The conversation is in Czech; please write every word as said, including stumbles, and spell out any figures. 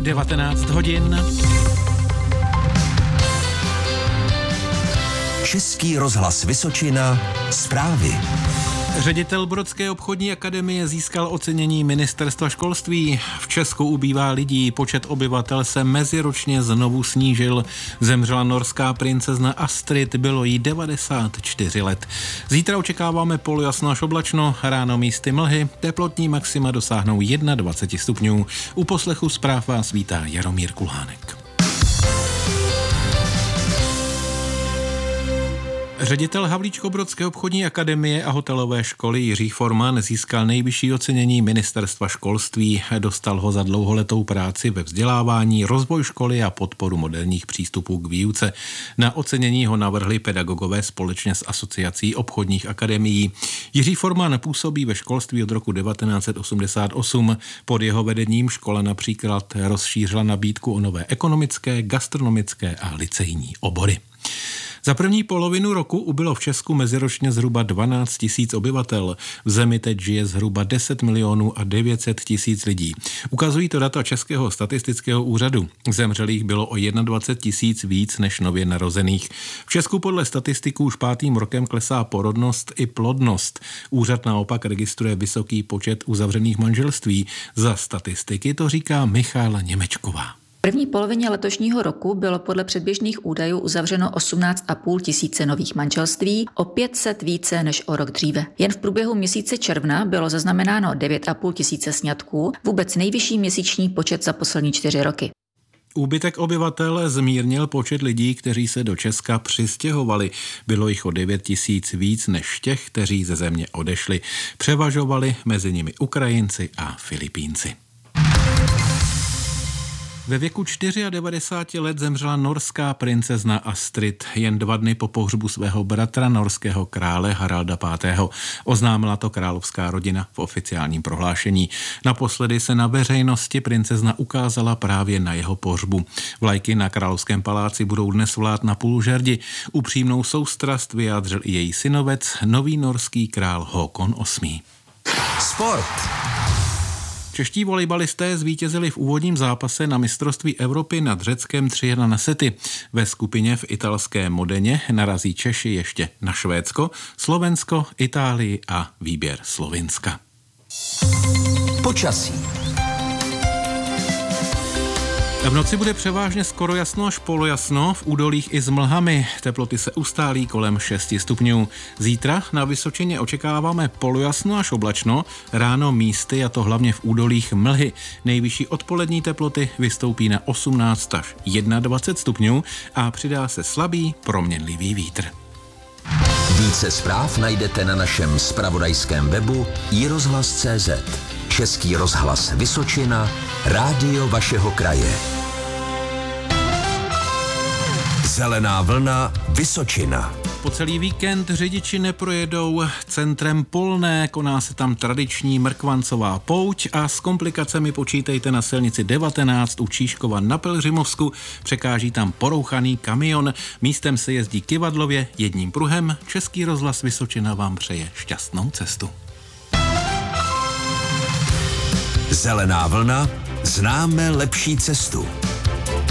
devatenáct hodin. Český rozhlas Vysočina, zprávy. Ředitel Brodské obchodní akademie získal ocenění Ministerstva školství. V Česku ubývá lidí, počet obyvatel se meziročně znovu snížil. Zemřela norská princezna Astrid, bylo jí devadesát čtyři let. Zítra očekáváme polojasno až oblačno, ráno místy mlhy, teplotní maxima dosáhnou dvacet jedna stupňů. U poslechu zpráv vás vítá Jaromír Kulhánek. Ředitel Havlíčkobrodské obchodní akademie a hotelové školy Jiří Forman získal nejvyšší ocenění Ministerstva školství. Dostal ho za dlouholetou práci ve vzdělávání, rozvoj školy a podporu moderních přístupů k výuce. Na ocenění ho navrhli pedagogové společně s Asociací obchodních akademií. Jiří Forman působí ve školství od roku devatenáct set osmdesát osm. Pod jeho vedením škola například rozšířila nabídku o nové ekonomické, gastronomické a lycejní obory. Za první polovinu roku ubylo v Česku meziročně zhruba dvanáct tisíc obyvatel. V zemi teď žije zhruba deset milionů a devět set tisíc lidí. Ukazují to data Českého statistického úřadu. Zemřelých bylo o dvacet jedna tisíc víc než nově narozených. V Česku podle statistiků už pátým rokem klesá porodnost i plodnost. Úřad naopak registruje vysoký počet uzavřených manželství. Za statistiky to říká Michála Němečková. V první polovině letošního roku bylo podle předběžných údajů uzavřeno osmnáct a půl tisíce nových manželství, o pět set více než o rok dříve. Jen v průběhu měsíce června bylo zaznamenáno devět a půl tisíce sňatků, vůbec nejvyšší měsíční počet za poslední čtyři roky. Úbytek obyvatel zmírnil počet lidí, kteří se do Česka přistěhovali. Bylo jich o devět tisíc víc než těch, kteří ze země odešli. Převažovali mezi nimi Ukrajinci a Filipínci. Ve věku devadesát čtyři let zemřela norská princezna Astrid jen dva dny po pohřbu svého bratra, norského krále Haralda pátého. Oznámila to královská rodina v oficiálním prohlášení. Naposledy se na veřejnosti princezna ukázala právě na jeho pohřbu. Vlajky na královském paláci budou dnes vlát na půl žerdi. Upřímnou soustrast vyjádřil i její synovec, nový norský král Håkon osmý. Sport. Čeští volejbalisté zvítězili v úvodním zápase na mistrovství Evropy nad Řeckem tři jedna na sety. Ve skupině v italské Modeně narazí Češi ještě na Švédsko, Slovensko, Itálii a výběr Slovinska. Počasí. V noci bude převážně skoro jasno až polojasno, v údolích i s mlhami. Teploty se ustálí kolem šesti stupňů. Zítra na Vysočině očekáváme polojasno až oblačno, ráno místy, a to hlavně v údolích mlhy. Nejvyšší odpolední teploty vystoupí na osmnáct až dvacet jedna stupňů a přidá se slabý proměnlivý vítr. Více zpráv najdete na našem zpravodajském webu i rozhlas tečka cé zet. Český rozhlas Vysočina, rádio vašeho kraje. Zelená vlna Vysočina. Po celý víkend řidiči neprojedou centrem Polné, koná se tam tradiční mrkvancová pouť a s komplikacemi počítejte na silnici devatenáct u Číškova na Pelhřimovsku. Překáží tam porouchaný kamion, místem se jezdí kyvadlově, jedním pruhem. Český rozhlas Vysočina vám přeje šťastnou cestu. Zelená vlna, známe lepší cestu.